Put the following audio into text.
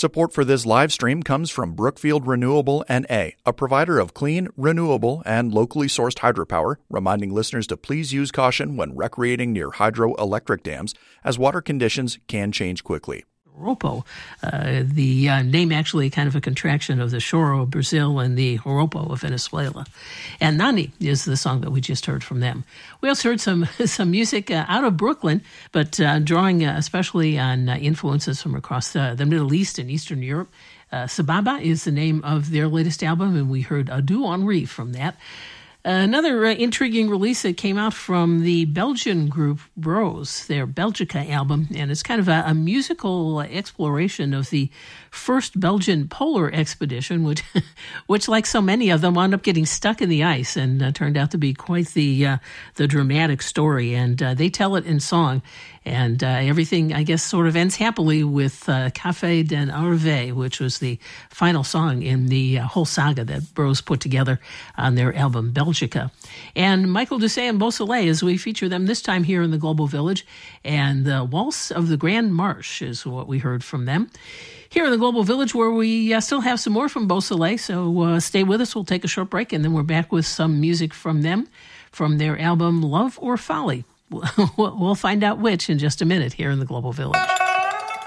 Support for this live stream comes from Brookfield Renewable N.A., a provider of clean, renewable, and locally sourced hydropower, reminding listeners to please use caution when recreating near hydroelectric dams, as water conditions can change quickly. Joropo, the name actually kind of a contraction of the Choro of Brazil and the Joropo of Venezuela. And Nani is the song that we just heard from them. We also heard some music out of Brooklyn, but drawing especially on influences from across the Middle East and Eastern Europe. Sababa is the name of their latest album, and we heard Adieu Henri from that. Another intriguing release that came out from the Belgian group Bros, their Belgica album, and it's kind of a musical exploration of the first Belgian polar expedition, which like so many of them, wound up getting stuck in the ice and turned out to be quite the dramatic story. And they tell it in song. And everything, I guess, sort of ends happily with Café den Arve, which was the final song in the whole saga that Bros put together on their album Belgica. And Michael Doucet and Beausoleil, as we feature them this time here in the Global Village. And the Waltz of the Grand Marche is what we heard from them. Here in the Global Village, where we still have some more from Beausoleil, so stay with us. We'll take a short break, and then we're back with some music from them, from their album Love or Folly. We'll find out which in just a minute here in the Global Village.